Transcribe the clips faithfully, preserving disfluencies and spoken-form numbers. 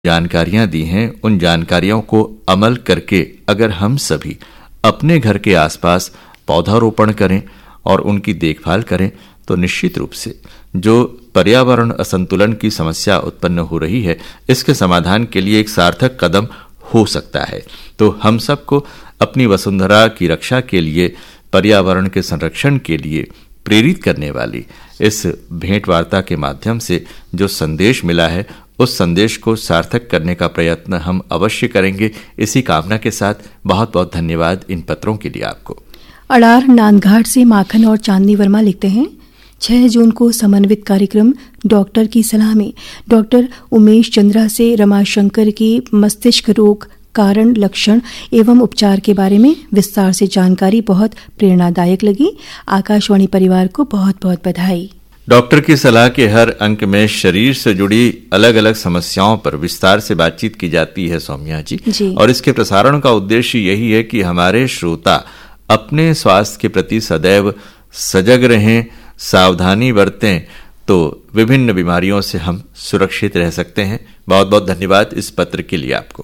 जानकारियां दी हैं, उन जानकारियों को अमल करके अगर हम सभी अपने घर के आसपास पौधारोपण करें और उनकी देखभाल करें तो निश्चित रूप से जो पर्यावरण असंतुलन की समस्या उत्पन्न हो रही है, इसके समाधान के लिए एक सार्थक कदम हो सकता है। तो हम सबको अपनी वसुंधरा की रक्षा के लिए, पर्यावरण के संरक्षण के लिए प्रेरित करने वाली इस भेंट वार्ता के माध्यम से जो संदेश मिला है, उस संदेश को सार्थक करने का प्रयत्न हम अवश्य करेंगे। इसी कामना के साथ बहुत बहुत धन्यवाद इन पत्रों के लिए आपको। अड़ार नांदघाट से माखन और चांदनी वर्मा लिखते हैं, छह जून को समन्वित कार्यक्रम डॉक्टर की सलाह में डॉक्टर उमेश चंद्रा से रमाशंकर की मस्तिष्क रोग कारण, लक्षण एवं उपचार के बारे में विस्तार से जानकारी बहुत प्रेरणादायक लगी। आकाशवाणी परिवार को बहुत बहुत बधाई। डॉक्टर की सलाह के हर अंक में शरीर से जुड़ी अलग अलग समस्याओं पर विस्तार से बातचीत की जाती है सौम्या जी, जी। और इसके प्रसारण का उद्देश्य यही है कि हमारे श्रोता अपने स्वास्थ्य के प्रति सदैव सजग रहें, सावधानी बरतें, तो विभिन्न बीमारियों से हम सुरक्षित रह सकते हैं। बहुत बहुत धन्यवाद इस पत्र के लिए आपको।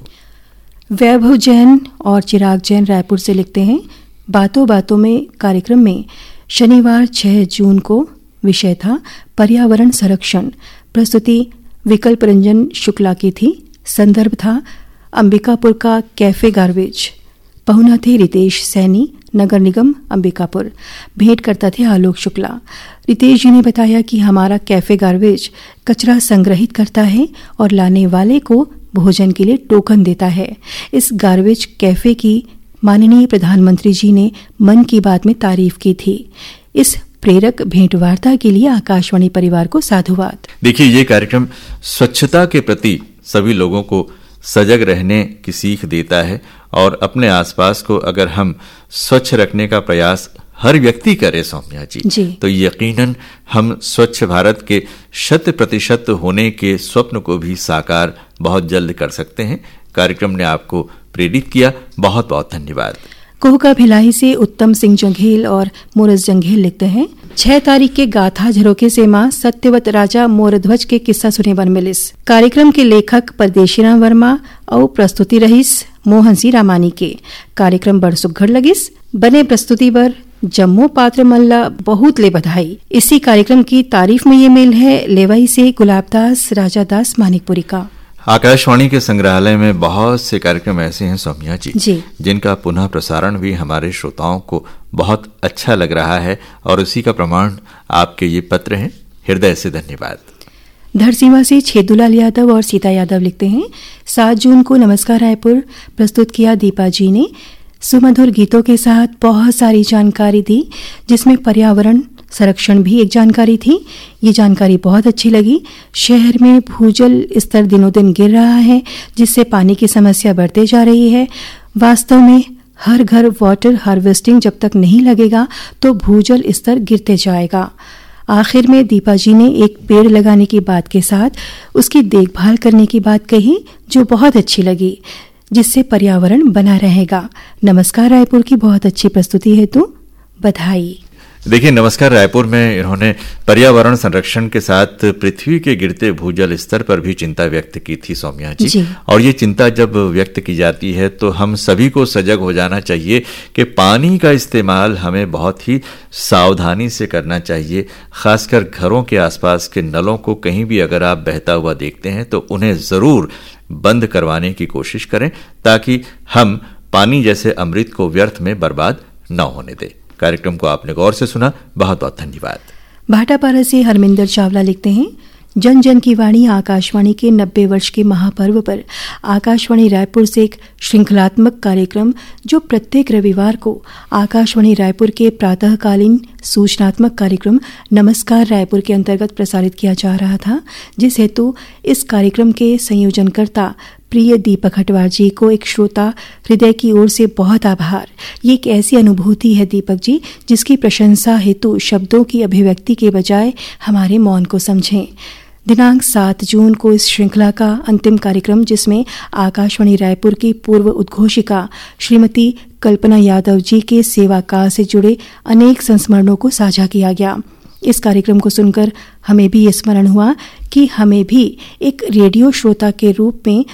वैभव जैन और चिराग जैन रायपुर से लिखते हैं, बातों बातों में कार्यक्रम में शनिवार छह जून को विषय था पर्यावरण संरक्षण। प्रस्तुति विकल्प रंजन शुक्ला की थी। संदर्भ था अंबिकापुर का कैफे गार्बेज। पहुना थे रितेश सैनी, नगर निगम अंबिकापुर। भेंट करता थे आलोक शुक्ला। रितेश जी ने बताया कि हमारा कैफे गार्बेज कचरा संग्रहित करता है और लाने वाले को भोजन के लिए टोकन देता है। इस गार्बेज कैफे की माननीय प्रधानमंत्री जी ने मन की बात में तारीफ की थी। इस प्रेरक भेंट वार्ता के लिए आकाशवाणी परिवार को साधुवाद। देखिए, ये कार्यक्रम स्वच्छता के प्रति सभी लोगों को सजग रहने की सीख देता है और अपने आसपास को अगर हम स्वच्छ रखने का प्रयास हर व्यक्ति करे सौम्या जी, जी, तो यकीनन हम स्वच्छ भारत के शत प्रतिशत होने के स्वप्न को भी साकार बहुत जल्द कर सकते हैं। कार्यक्रम ने आपको प्रेरित किया, बहुत बहुत धन्यवाद। कोहका भिलाई से उत्तम सिंह जंघेल और मोरस जंघेल लिखते हैं, छह तारीख के गाथा झरोके से मां सत्यवत राजा मोरध्वज के किस्सा सुने बर मिलिस। कार्यक्रम के लेखक परदेशीराम वर्मा और प्रस्तुति रहीस मोहन सिंह रामानी के। कार्यक्रम बड़ सुघड़ लगिस। बने प्रस्तुति बर जम्मू पात्र मल्ला बहुत ले बधाई। इसी कार्यक्रम की तारीफ में ये मेल है लेवाई से गुलाबदास राजादास मानिकपुरी का। आकाशवाणी के संग्रहालय में बहुत से कार्यक्रम ऐसे हैं सौम्या जी, जी, जिनका पुनः प्रसारण भी हमारे श्रोताओं को बहुत अच्छा लग रहा है और उसी का प्रमाण आपके ये पत्र हैं। हृदय से धन्यवाद। धरसीवा से छेदुलाल यादव और सीता यादव लिखते हैं, सात जून को नमस्कार रायपुर प्रस्तुत किया दीपा जी ने। सुमधुर गीतों के साथ बहुत सारी जानकारी दी, जिसमें पर्यावरण संरक्षण भी एक जानकारी थी। ये जानकारी बहुत अच्छी लगी। शहर में भूजल स्तर दिनों दिन गिर रहा है, जिससे पानी की समस्या बढ़ते जा रही है। वास्तव में हर घर वाटर हार्वेस्टिंग जब तक नहीं लगेगा तो भूजल स्तर गिरते जाएगा। आखिर में दीपा जी ने एक पेड़ लगाने की बात के साथ उसकी देखभाल करने की बात कही, जो बहुत अच्छी लगी, जिससे पर्यावरण बना रहेगा। नमस्कार रायपुर की बहुत अच्छी प्रस्तुति हेतु बधाई। देखिए, नमस्कार रायपुर में इन्होंने पर्यावरण संरक्षण के साथ पृथ्वी के गिरते भूजल स्तर पर भी चिंता व्यक्त की थी सौम्या जी, जी। और ये चिंता जब व्यक्त की जाती है तो हम सभी को सजग हो जाना चाहिए कि पानी का इस्तेमाल हमें बहुत ही सावधानी से करना चाहिए। खासकर घरों के आसपास के नलों को कहीं भी अगर आप बहता हुआ देखते हैं तो उन्हें जरूर बंद करवाने की कोशिश करें, ताकि हम पानी जैसे अमृत को व्यर्थ में बर्बाद न होने दें। कार्यक्रम को आपने गौर से सुना, बहुत बहुत धन्यवाद। भाटापारा से हरमिंदर चावला लिखते हैं, जन जन की वाणी आकाशवाणी के नब्बे वर्ष के महापर्व पर आकाशवाणी रायपुर से एक श्रृंखलात्मक कार्यक्रम जो प्रत्येक रविवार को आकाशवाणी रायपुर के प्रातःकालीन सूचनात्मक कार्यक्रम नमस्कार रायपुर के अंतर्गत प्रसारित किया जा रहा था, जिस हेतु इस कार्यक्रम के संयोजनकर्ता प्रिय दीपक हटवार जी को एक श्रोता हृदय की ओर से बहुत आभार। ये एक ऐसी अनुभूति है दीपक जी, जिसकी प्रशंसा हेतु शब्दों की अभिव्यक्ति के बजाय हमारे मौन को समझें। दिनांक सात जून को इस श्रृंखला का अंतिम कार्यक्रम, जिसमें आकाशवाणी रायपुर की पूर्व उद्घोषिका श्रीमती कल्पना यादव जी के सेवा काल से जुड़े अनेक संस्मरणों को साझा किया गया। इस कार्यक्रम को सुनकर हमें भी ये स्मरण हुआ कि हमें भी एक रेडियो श्रोता के रूप में